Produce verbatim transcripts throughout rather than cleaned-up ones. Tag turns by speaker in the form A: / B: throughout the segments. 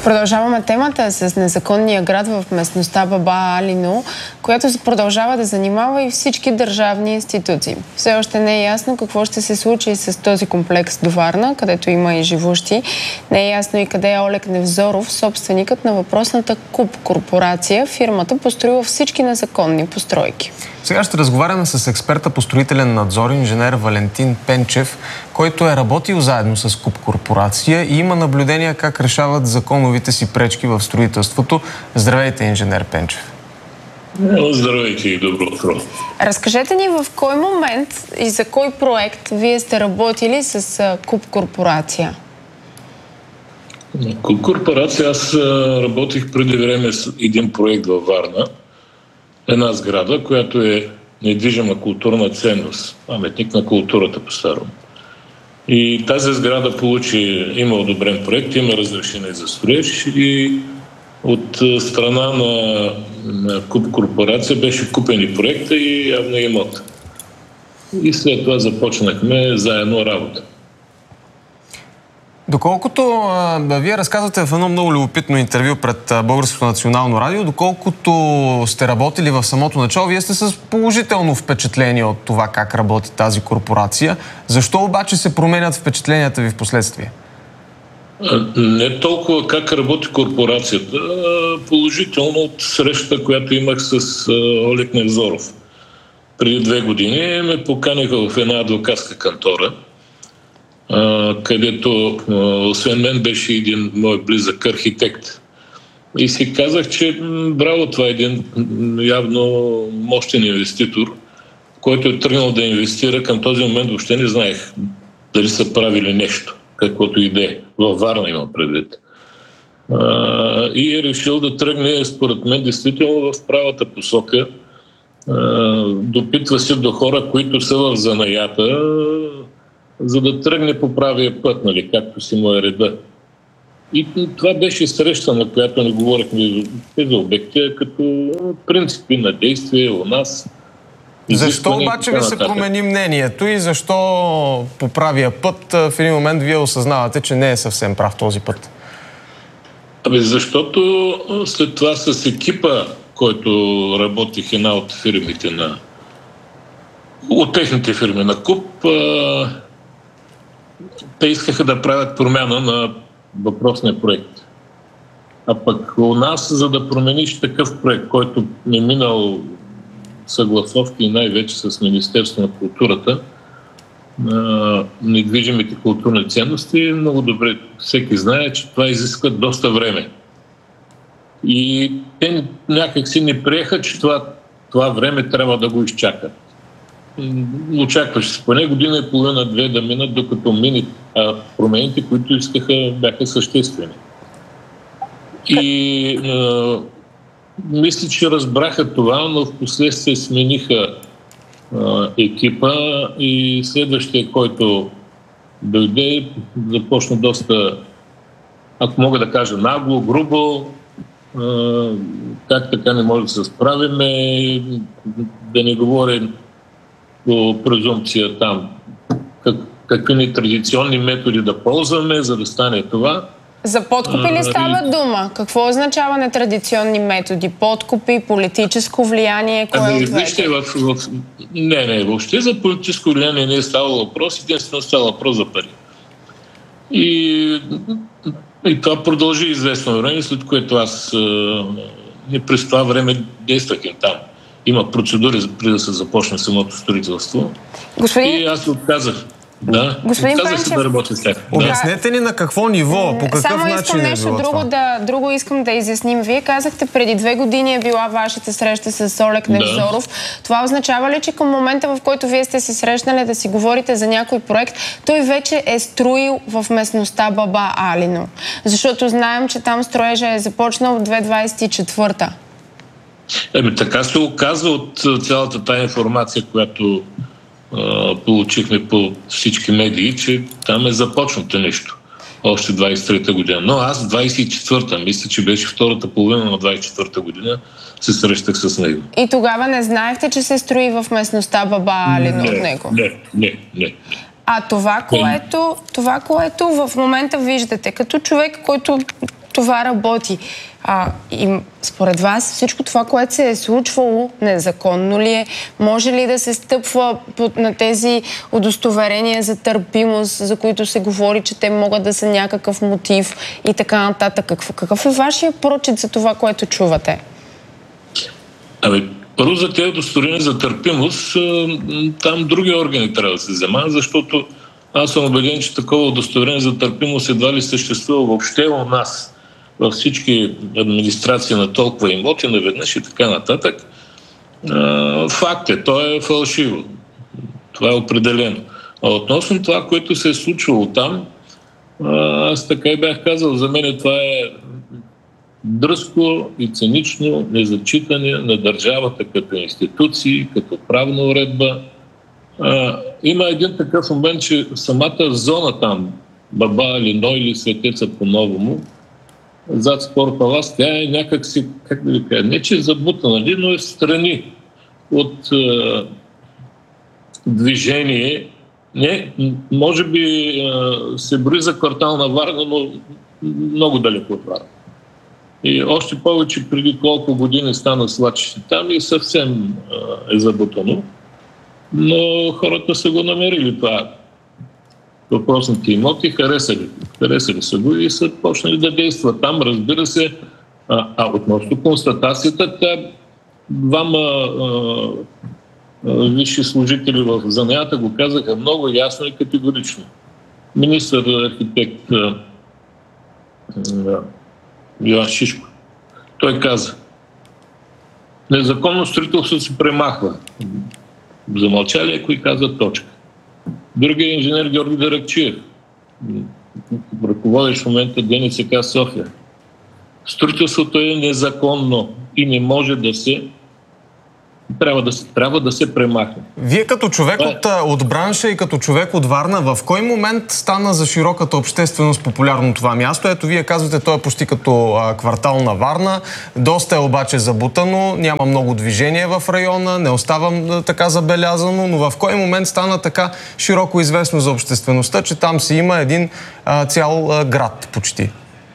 A: Продължаваме темата с незаконния град в местността Баба Алино, която продължава да занимава и всички държавни институции. Все още не е ясно какво ще се случи с този комплекс до Варна, където има и живущи. Не е ясно и къде е Олег Невзоров, собственикът на въпросната КУП корпорация. Фирмата построила всички незаконни постройки.
B: Сега ще разговаряме с експерта по строителен надзор, инженер Валентин Пенчев, който е работил заедно с КУП корпорация и има наблюдения как решават законовите си пречки в строителството. Здравейте, инженер Пенчев.
C: Здравейте и добро утро.
A: Разкажете ни в кой момент и за кой проект вие сте работили с КУП корпорация?
C: КУП корпорация, аз работих преди време с един проект във Варна. Една сграда, която е недвижима културна ценност, паметник на културата по-старому. И тази сграда получи, има одобрен проект, има разрешение за строеж и от страна на, на КУП корпорация беше купен и проекта и явно имот. И след това започнахме заедно работа.
B: Доколкото а, вие разказвате в едно много любопитно интервю пред а, Българското национално радио, доколкото сте работили в самото начало, вие сте с положително впечатление от това как работи тази корпорация. Защо обаче се променят впечатленията ви в последствие?
C: Не толкова как работи корпорацията, а положително от срещата, която имах с а, Олег Невзоров. Преди две години ме поканиха в една адвокатска кантора, Uh, където uh, освен мен беше един мой близък архитект. И си казах, че браво, това е един явно мощен инвеститор, който е тръгнал да инвестира. Към този момент въобще не знаех дали са правили нещо, каквото и да е. Във Варна имам предвид. Uh, и е решил да тръгне, според мен, действително в правата посока. Uh, допитва се до хора, които са в занаята, за да тръгне по правия път, нали, както си му е реда. И това беше среща, на която не говорихме за обекти, като принципи на действие у нас.
B: Защо обаче ви се промени мнението и защо по правия път в един момент вие осъзнавате, че не е съвсем прав този път?
C: Абе, защото след това с екипа, който работих една от фирмите на от техните фирми на КУП, те искаха да правят промяна на въпросния проект. А пък у нас, за да промениш такъв проект, който е минал съгласовки най-вече с Министерство на културата, на недвижимите културни ценности, много добре всеки знае, че това изисква доста време. И те някак си не приеха, че това, това време трябва да го изчакат. Очакваше се поне година и половина-две да минат, докато минат, а промените, които искаха, бяха съществени. И а, мисля, че разбраха това, но в последствие смениха а, екипа и следващия, който дойде, започна доста, ако мога да кажа, нагло, грубо, а, как така не може да се справиме, да не говорим по презумпция там, как, какви ни традиционни методи да ползваме, за да стане това.
A: За подкупи ли става и... дума? Какво означава нетрадиционни методи? Подкупи, политическо влияние? Кое
C: ами,
A: от двете?
C: Вижте, в, в... не, не, въобще за политическо влияние не е ставало въпрос, единствено става въпрос за пари. И, и това продължи известно време, след което аз не през това време действах им там. Има процедури, преди да се започне самото строителство.
A: Господин...
C: И аз се отказах. Да,
A: Господин
C: отказах се да работя с тях.
B: Обяснете ни на какво ниво, по какъв
A: Само
B: начин
A: искам
B: е
A: нещо
B: било
A: друго
B: това?
A: да, друго искам да изясним. Вие казахте, преди две години е била вашата среща с Олег Невзоров. Да. Това означава ли, че към момента, в който вие сте се срещнали да си говорите за някой проект, той вече е строил в местността Баба Алино? Защото знаем, че там строежа е започнал в две хиляди двадесет и четвърта.
C: Еми, така се оказва от цялата тая информация, която а, получихме по всички медии, че там е започнато нещо. Още двадесет и трета година. Но аз двадесет и четвърта, мисля, че беше втората половина на двадесет и четвърта година, се срещах с него.
A: И тогава не знаехте, че се строи в местността Баба Алино от него?
C: Не, не, не.
A: А това, което, това, което в момента виждате, като човек, който това работи. А, и според вас всичко това, което се е случвало, незаконно ли е? Може ли да се стъпва на тези удостоверения за търпимост, за които се говори, че те могат да са някакъв мотив и така нататък? Какъв, какъв е вашия прочит за това, което чувате?
C: Ами, първо за тези удостоверения за търпимост, там други органи трябва да се вземат, защото аз съм убеден, че такова удостоверение за търпимост едва ли съществува въобще у нас, във всички администрации на толкова имоти, наведнъж и така нататък. Факт е, то е фалшиво. Това е определено. А относно това, което се е случвало там, аз така и бях казал, за мен това е дръзко и цинично незачитане на държавата като институции, като правна уредба. А, има един такъв момент, че самата зона там, Баба Алино или Светеца по-новому, зад Спорт Палас, тя е някак си, как да ви кажа, не че е забута, нали, но е в страни от а, движение. Не, може би а, се брои за квартал на Варна, но много далеко от Варна. И още повече преди колко години стана свлачище там и съвсем а, е забутано. Но хората са го намерили това. Въпросните имоти харесали. Харесали са го и са почнали да действат там. Разбира се, а, а относно констатацията, тя двама а, а, висши служители в занаята го казаха много ясно и категорично. Министър архитект а, а, Йоан Шишко. Той каза: незаконно строителство се премахва. Замълчали, ако и каза точка. Другия инженер Георги Даракчиев, ръководещ в момента ДНЦК София. Строителството е незаконно и не може да се трябва да се, трябва да се премахне.
B: Вие като човек от, от бранша и като човек от Варна, в кой момент стана за широката общественост популярно това място? Ето, вие казвате, то е почти като а, квартал на Варна. Доста е обаче забутано, няма много движение в района, не остава така забелязано, но в кой момент стана така широко известно за обществеността, че там си има един а, цял а, град почти?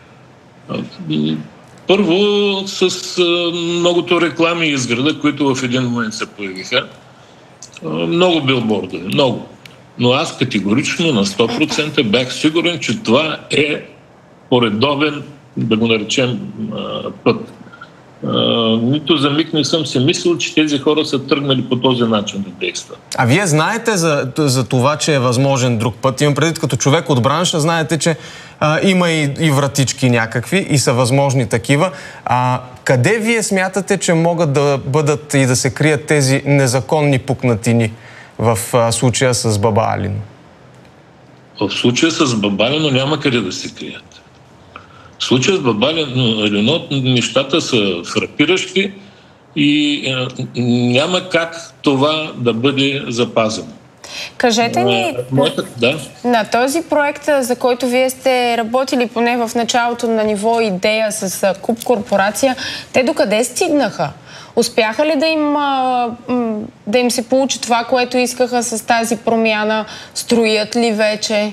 C: Първо, с а, многото реклами и изграда, които в един момент се появиха. А, много билбордове, много. Но аз категорично на сто процента бях сигурен, че това е поредовен, да го наречем, а, път. А, нито за миг не съм си мислил, че тези хора са тръгнали по този начин да действат.
B: А вие знаете за, за това, че е възможен друг път? Имам предвид, като човек от бранша, знаете, че а, има и, и вратички някакви и са възможни такива. А, къде вие смятате, че могат да бъдат и да се крият тези незаконни пукнатини в а, случая с Баба Алино?
C: В случая с Баба Алино няма къде да се крият. В случая с Баба Алино нещата са фрапиращи и а, няма как това да бъде запазено.
A: Кажете ни,
C: Моята, да.
A: на този проект, за който вие сте работили поне в началото на ниво идея с Куп Корпорация, те докъде стигнаха? Успяха ли да им, да им се получи това, което искаха с тази промяна? Строят ли вече?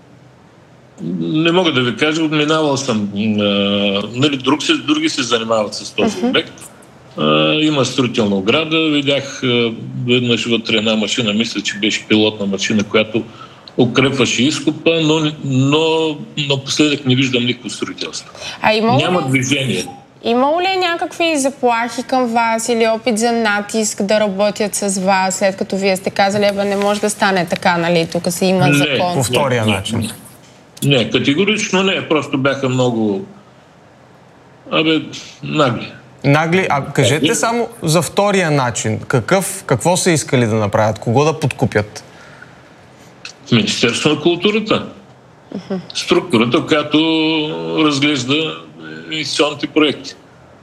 C: Не мога да ви кажа, отминавал съм. А, нали, друг се, други се занимават с този uh-huh. обект. А, има строителна ограда. Видях а, веднъж вътре една машина, мисля, че беше пилотна машина, която укрепваше изкопа, но, но напоследък не виждам никакво строителство.
A: А има
C: Няма
A: ли...
C: движение.
A: Имало ли някакви заплахи към вас или опит за натиск да работят с вас, след като вие сте казали, бе, не може да стане така, нали? Тук се има
C: не,
A: закон.
B: По втория
C: не,
B: начин.
C: Не, не, категорично не. Просто бяха много абе, нагли.
B: Нагли, а кажете само за втория начин. Какъв, какво са искали да направят? Кого да подкупят?
C: Министерство на културата. Uh-huh. Структурата, която разглежда инвестиционните проекти.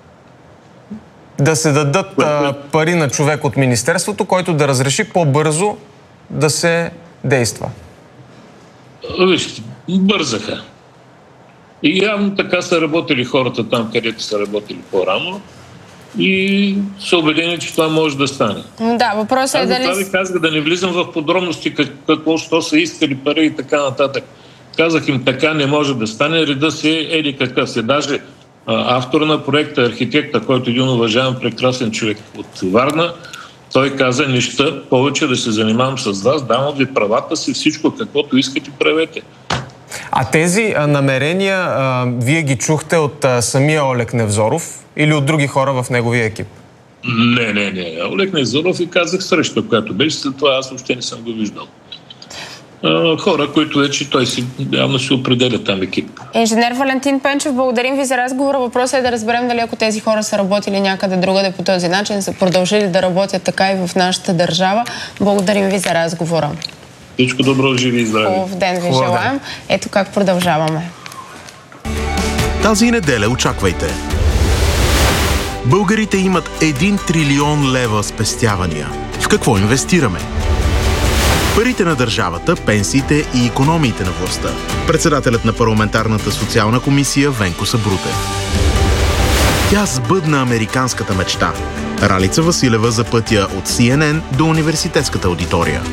B: Да се дадат а, пари на човек от Министерството, който да разреши по-бързо да се действа.
C: Вижте, бързаха. И явно така са работили хората там, където са работили по-рано и са убедени, че това може да стане.
A: Да, въпросът е дали...
C: Това ви казах, да не влизам в подробности какво, що са искали пари и така нататък. Казах им, така не може да стане, реда си еди какъв се. Даже а, автора на проекта, архитекта, който е един уважаван прекрасен човек от Варна, той каза, неща, повече да се занимавам с вас, давам ви правата си, всичко каквото искате, правете.
B: А тези а, намерения, а, вие ги чухте от а, самия Олег Невзоров или от други хора в неговия екип?
C: Не, не, не. Олег Невзоров и казах среща, която беше, след това аз въобще не съм го виждал. А, хора, които вече той си явно си определя там екип.
A: Инженер Валентин Пенчев, благодарим ви за разговора. Въпросът е да разберем дали ако тези хора са работили някъде другаде по този начин, са продължили да работят така и в нашата държава. Благодарим ви за разговора.
C: Всичко добро, живи и здрави.
A: Хубав ден ви желаем. Ето как продължаваме.
D: Тази неделя очаквайте. Българите имат един трилион лева спестявания. В какво инвестираме? Парите на държавата, пенсиите и икономиите на властта. Председателят на парламентарната социална комисия Венко Сабрутев. Тя сбъдна американската мечта. Ралица Василева за пътя от Си Ен Ен до университетската аудитория.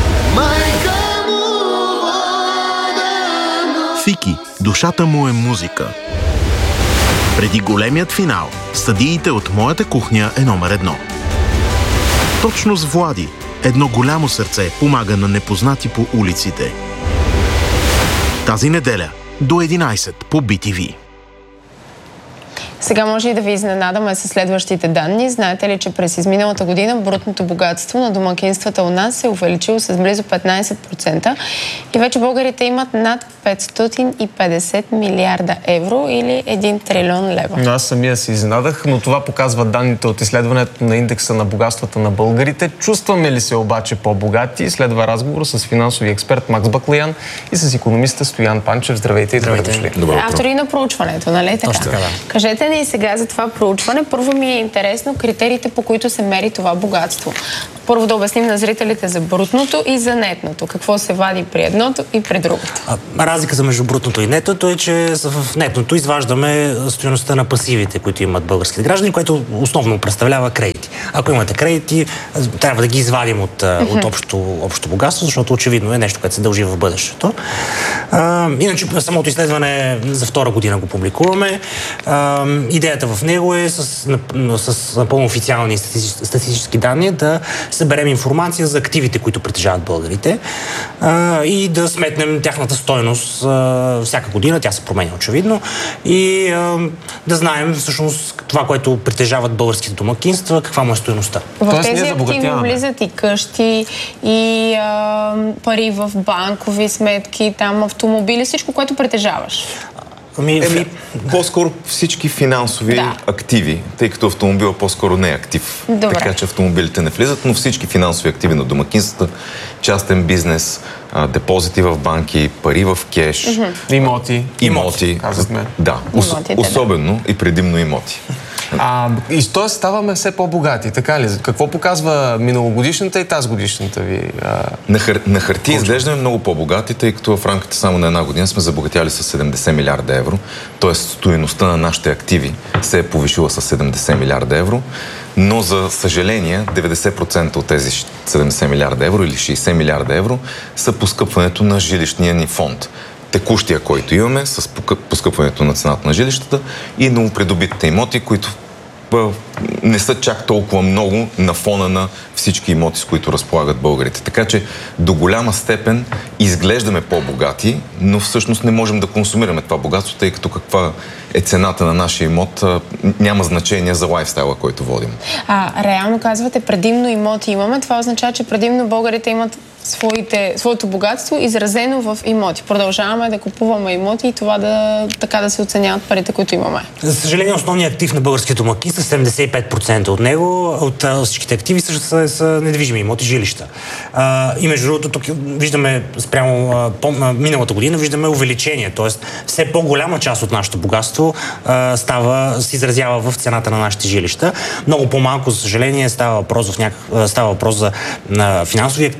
D: Фики, душата му е музика. Преди големият финал, съдиите от Моята кухня е номер едно. Точно с Влади, едно голямо сърце помага на непознати по улиците. Тази неделя до единайсет по Би Ти Ви.
A: Сега може и да ви изненадаме със следващите данни. Знаете ли, че през изминалата година брутното богатство на домакинствата у нас се е увеличило с близо петнайсет процента и вече българите имат над петстотин и петдесет милиарда евро или един трилион лева.
B: Аз самия се изненадах, но това показват данните от изследването на индекса на богатствата на българите. Чувстваме ли се обаче по-богати? Следва разговор с финансови експерт Макс Баклиян и с икономиста Стоян Панчев. Здравейте и добре дошли.
A: Автори на проучването, нали така?
B: Точно така, да.
A: Кажете ни сега за това проучване. Първо ми е интересно критериите, по които се мери това богатство. Първо да обясним на зрителите за брутното и за нетното. Какво се вади при едното и при другото.
E: Разликата между брутното и нетното е, че в нетното изваждаме стойността на пасивите, които имат българските граждани, което основно представлява кредити. Ако имате кредити, трябва да ги извадим от, mm-hmm. от общо, общо богатство, защото очевидно е нещо, което се дължи в бъдещето. А, иначе самото изследване за втора година го публикуваме. А, идеята в него е с, с напълно официални статистически данни да съберем информация за активите, които притежават българите а, и да сметнем тяхната стойност а, всяка година. Тя се променя очевидно. И а, да знаем всъщност това, което притежават българските домакинства, каква му е стойността.
A: В тези активи влизат и къщи, и а, пари в банкови сметки, там автомобили, всичко, което притежаваш.
F: Ами, Еми, по-скоро всички финансови да. активи, тъй като автомобил по-скоро не е актив.
A: Добре.
F: Така че автомобилите не влизат, но всички финансови активи на домакинствата, частен бизнес, депозити в банки, пари в кеш.
B: Mm-hmm. Имоти.
F: Имоти.
B: Казахме.
F: Да, ос- особено да. и предимно имоти.
B: А, и т.е. ставаме все по-богати, така ли? Какво показва миналогодишната и тази годишната ви? А...
F: На, хар... на хартия изглеждаме много по-богати, тъй като в рамките само на една година сме забогатяли с седемдесет милиарда евро, т.е. стоеността на нашите активи се е повишила с седемдесет милиарда евро, но за съжаление деветдесет процента от тези седемдесет милиарда евро или шейсет милиарда евро са поскъпването на жилищния ни фонд. Текущия, който имаме, с поскъпването на цената на жилищата и новопридобитите имоти, които не са чак толкова много на фона на всички имоти, с които разполагат българите. Така че до голяма степен изглеждаме по-богати, но всъщност не можем да консумираме това богатство, тъй като каква е цената на нашия имот, няма значение за лайфстайла, който водим.
A: А, реално казвате, предимно имоти имаме. Това означава, че предимно българите имат своите, своето богатство изразено в имоти. Продължаваме да купуваме имоти и това да, така да се оценяват парите, които имаме.
E: За съжаление, основният актив на българските домакинства, седемдесет и пет процента от него, от всичките активи са, са, са недвижими имоти, жилища. А, и между другото, тук виждаме спрямо а, по, а, миналата година, виждаме увеличение, т.е. все по-голяма част от нашето богатство а, става, се изразява в цената на нашите жилища. Много по-малко, за съжаление, става въпрос, в някак, става въпрос за а, финансови активи,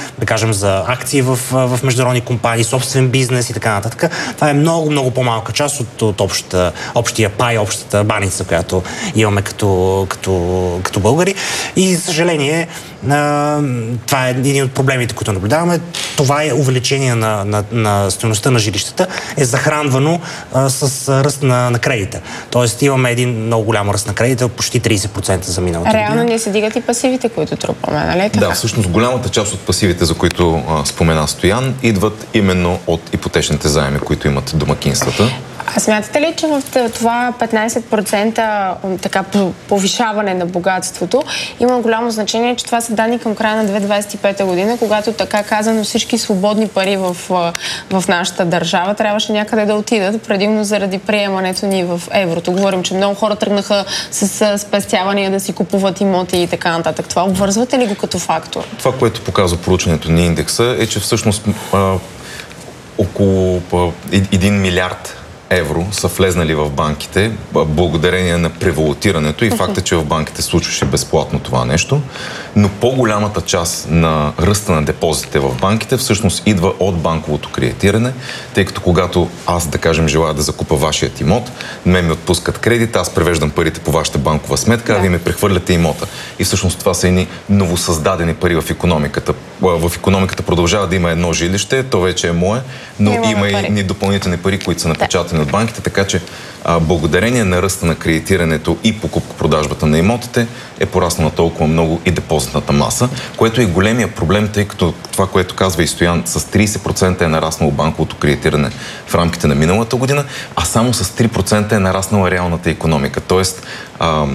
E: да кажем, за акции в, в международни компании, собствен бизнес и така нататък. Това е много, много по-малка част от, от общата, общия пай, общата баница, която имаме като, като, като българи. И, за съжаление, а, това е един от проблемите, които наблюдаваме. Това е увеличение на, на, на стойността на жилищата, е захранвано а, с ръст на, на кредита. Тоест имаме един много голям ръст на кредита, почти трийсет процента за миналата година.
A: Реално не се дигат и пасивите, които трупаме, нали така?
F: Да, всъщност голямата част от пасивите, за които а, спомена Стоян, идват именно от ипотечните заеми, които имат домакинствата.
A: А смятате ли, че в това петнайсет процента така повишаване на богатството има голямо значение, че това са данни към края на две хиляди двадесет и пета година, когато така казано всички свободни пари в, в нашата държава трябваше някъде да отидат, предимно заради приемането ни в еврото. Говорим, че много хора тръгнаха с спестявания да си купуват имоти и така нататък. Това обвързвате ли го като фактор? Това,
F: което показва проучването ни индекса, е, че всъщност а, около един милиард евро са влезнали в банките благодарение на превалутирането и факта, че в банките случваше безплатно това нещо. Но по-голямата част на ръста на депозитите в банките всъщност идва от банковото кредитиране, тъй като когато аз, да кажем, желая да закупа вашият имот, мен ми отпускат кредит, аз превеждам парите по вашата банкова сметка, а вие ми прехвърляте имота. И всъщност това са едни новосъздадени пари в икономиката. В икономиката продължава да има едно жилище, то вече е мое, но има, има и едни допълнителни пари, които са напечатани от банките, така че а, благодарение на ръста на кредитирането и покупко-продажбата на имотите е пораснала толкова много и депозитната маса, което е големия проблем, тъй като това, което казва и Стоян, с трийсет процента е нараснало банковото кредитиране в рамките на миналата година, а само с три процента е нараснала реалната икономика. Тоест, а,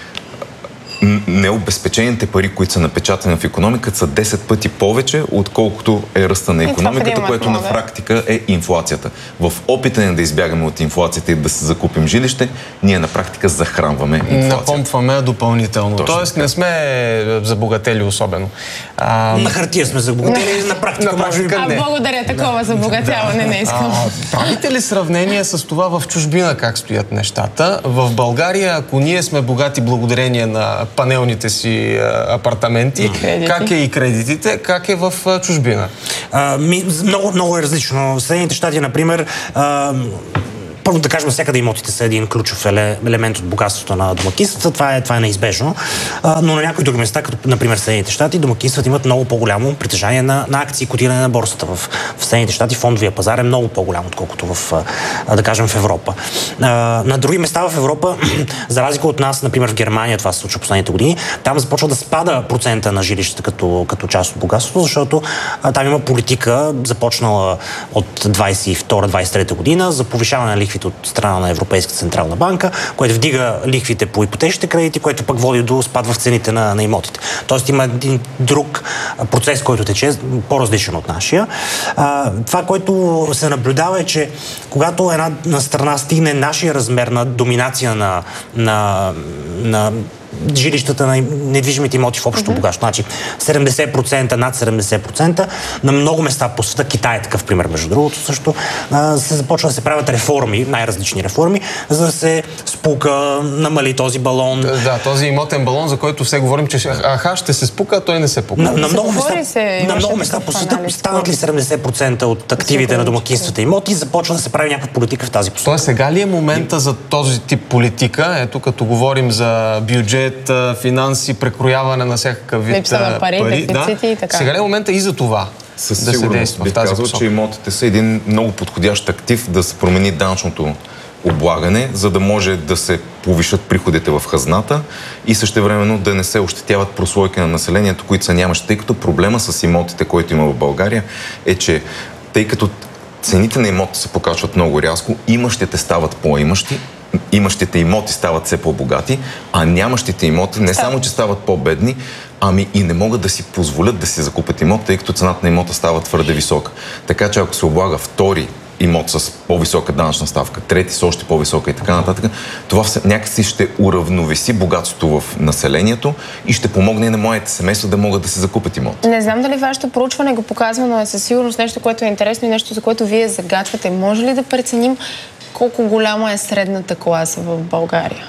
F: необезпечените пари, които са напечатани в икономиката, са десет пъти повече, отколкото е ръста на икономиката, което на практика е инфлацията. В опита ни да избягаме от инфлацията и да се закупим жилище, ние на практика захранваме инфлацията.
B: Напомпваме допълнително. Точно Тоест така. Не сме забогатели особено.
E: А... На хартия сме забогатели, на практика може би
A: не. А благодаря, такова забогатяване не искам.
B: А, правите ли сравнение с това в чужбина как стоят нещата? В България, ако ние сме богати благодарение на панелните си а, апартаменти, Кредити. Как е и кредитите, как е в а, чужбина?
E: А, ми, много, много е различно. В Съединените щати, например, а, първо да кажем, всякъде имотите са един ключов елемент от богатството на домакинствата. Това е, това е неизбежно. А, но на някои други места, като например Съединените щати, домакинствата имат много по-голямо притежание на, на акции, котиране на борсата. В, в Съединените щати фондовия пазар е много по-голям, отколкото в, а, да кажем, в Европа. А, на други места в Европа, за разлика от нас, например в Германия, това се случва последните години, там започва да спада процента на жилищата като, като част от богатството, защото а, там има политика, започнала от двадесет и втора двадесет и трета година за повишаване на лихвите от страна на Европейската централна банка, което вдига лихвите по ипотечните кредити, което пък води до спад в цените на, на имотите. Тоест има един друг процес, който тече, по-различен от нашия. А, това, което се наблюдава е, че когато една страна стигне нашия размер на доминация на, на, на жилищата на недвижимите имоти в общото mm-hmm. богатство. Значи седемдесет процента, над седемдесет процента на много места по света, Китай е такъв пример, между другото също, а, се започва да се правят реформи, най-различни реформи, за да се спука, намали този балон.
B: Да, този имотен балон, за който все говорим, че аха, ще се спука, а той не се пука.
E: На, на много места, се, на много места по света станат ли седемдесет процента от активите на домакинствата имоти и започва да се прави някаква политика в тази посока.
B: Тоест сега ли е момента за този тип политика? Ето като говорим за бюджет, финанси, прекрояване на всякакъв вид
A: липса на пари, пари дефицити
B: да.
A: и така.
B: Сега ли е момента и за това
F: Със
B: да се действа в тази
F: казал,
B: посока?
F: Че имотите са един много подходящ актив да се промени данъчното облагане, за да може да се повишат приходите в хазната и същевременно да не се ощетяват прослойки на населението, които са нямащи. Тъй като проблема с имотите, който има в България, е, че тъй като цените на имотите се покачват много рязко, имащите стават по-имащи, имащите имоти стават все по-богати, а нямащите имоти не само, че стават по-бедни, ами и не могат да си позволят да си закупят имот, тъй като цената на имота става твърде висока. Така че ако се облага втори имот с по-висока данъчна ставка, трети с още по-висока и така нататък, това някакси ще уравновеси богатството в населението и ще помогне и на моите семейства да могат да си закупят имот.
A: Не знам дали вашето проучване го показва, но е със сигурност нещо, което е интересно и нещо, за което вие загатвате. Може ли да преценим колко голяма е средната класа в България?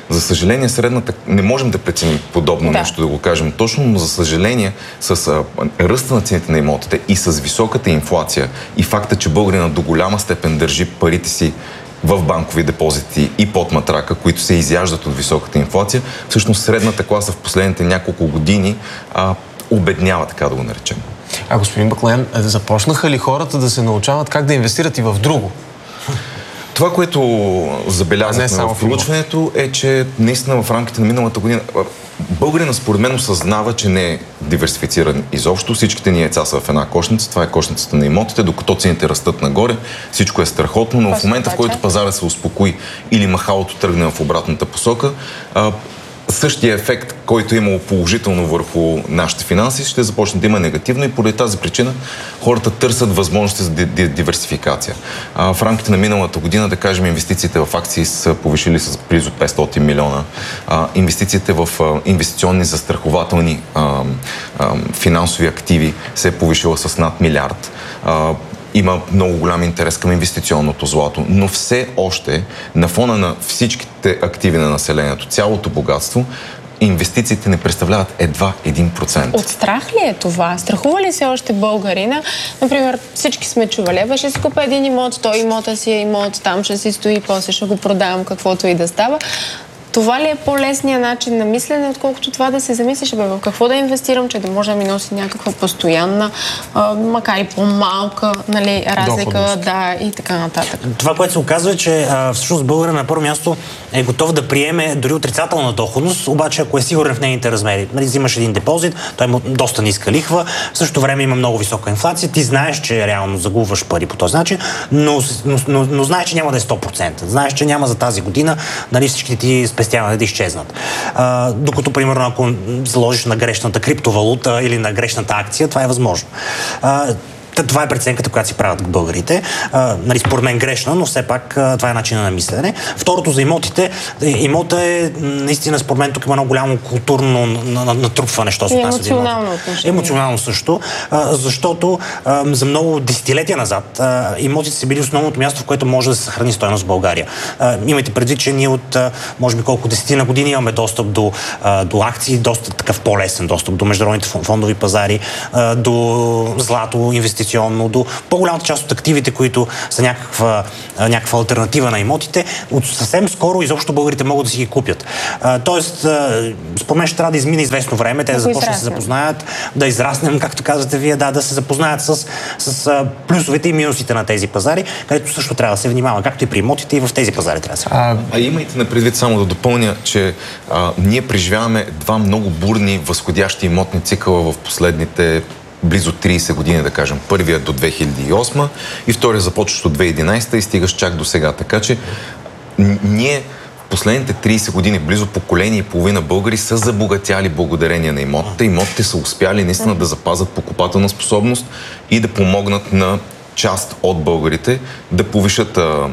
F: За съжаление, средната... Не можем да преценим подобно
A: да.
F: нещо, да го кажем точно, но за съжаление, с а, ръста на цените на имотите и с високата инфлация и факта, че българина до голяма степен държи парите си в банкови депозити и под матрака, които се изяждат от високата инфлация, всъщност средната класа в последните няколко години а, обеднява, така да го наречем.
B: А господин Баклаян, започнаха ли хората да се научават как да инвестират и в друго?
F: Това, което забелязахме в проучването е, че наистина в рамките на миналата година българина според мен осъзнава, че не е диверсифициран изобщо. Всичките ни яйца са в една кошница. Това е кошницата на имотите, докато цените растат нагоре. Всичко е страхотно, но в момента, в който пазара се успокои или махалото тръгне в обратната посока, същия ефект, който е имал положително върху нашите финанси, ще започне да има негативно и поради тази причина хората търсят възможности за диверсификация. А, в рамките на миналата година, да кажем, инвестициите в акции са повишили с близо петстотин милиона. А, инвестициите в а, инвестиционни застрахователни а, а, финансови активи се е повишила с над милиард. А, Има много голям интерес към инвестиционното злато, но все още на фона на всичките активи на населението, цялото богатство, инвестициите не представляват едва един процент.
A: От страх ли е това? Страхува ли се още българина? Например, всички сме чували, бе, ще си купя един имот, той имота си е имот, там ще си стои, после ще го продавам, каквото и да става. Това ли е по-лесният начин на мислене, отколкото това да се замислиш, бе, в какво да инвестирам, че да може да ми носи някаква постоянна, а, макар и по-малка, нали, разлика, доходност. Да, и така нататък.
E: Това, което се оказва, е, че а, всъщност българин на първо място е готов да приеме дори отрицателна доходност, обаче ако е сигурен в нейните размери. Нали, взимаш един депозит, той има доста ниска лихва, в същото време има много висока инфлация, ти знаеш, че реално загубваш пари по този начин, но, но, но, но знаеш, че няма да е сто процента. Знаеш, че няма за тази година, нали, всички ти спестяване да изчезнат. А, докато, примерно, ако заложиш на грешната криптовалута или на грешната акция, това е възможно. А, Това е преценката, която си правят българите. А, нали, според мен грешна, но все пак а, това е начинът на мислене. Второто за имотите. Имота е наистина, според мен, тук има много голямо културно натрупване, що се отнася до имота.
A: Емоционално отношение.
E: Емоционално също, а, защото а, за много десетилетия назад а, имотите са били основното място, в което може да се съхрани стойност в България. А, имайте предвид, че ние от, а, може би колко десетина години имаме достъп до, а, до акции, доста такъв по-лесен достъп до международните фондови пазари, а, до злато, инвестиционно, до по-голямата част от активите, които са някаква, някаква алтернатива на имотите, от съвсем скоро изобщо българите могат да си ги купят. А, тоест, а, според мен ще трябва да измине известно време, те да започнат да се запознаят, да израснем, както казвате вие, да, да се запознаят с, с а, плюсовете и минусите на тези пазари, където също трябва да се внимава, както и при имотите, и в тези пазари трябва да се
F: а, а имайте на предвид само да допълня, че а, ние преживяваме два много бурни възходящи имотни цикъла в последните близо трийсет години, да кажем. Първият до две хиляди и осма и втория започваш от две хиляди и единайсета и стигаш чак до сега. Така че ние последните трийсет години, близо поколение и половина българи са забогатяли благодарение на имотите. Имотите са успяли наистина да запазят покупателна способност и да помогнат на част от българите да повишат а, а,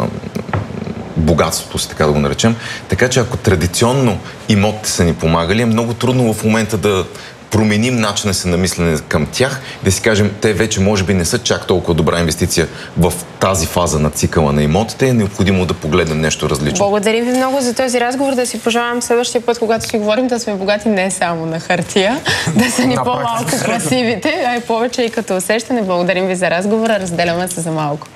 F: богатството си, така да го наречем. Така че ако традиционно имотите са ни помагали, е много трудно в момента да променим начина си на мислене към тях, да си кажем, те вече може би не са чак толкова добра инвестиция в тази фаза на цикъла на имотите, е необходимо да погледнем нещо различно.
A: Благодарим ви много за този разговор, да си пожелавам следващия път, когато си говорим, да сме богати не само на хартия, да са ни по-малко пасивите, а и повече и като усещане. Благодарим ви за разговора, разделяме се за малко.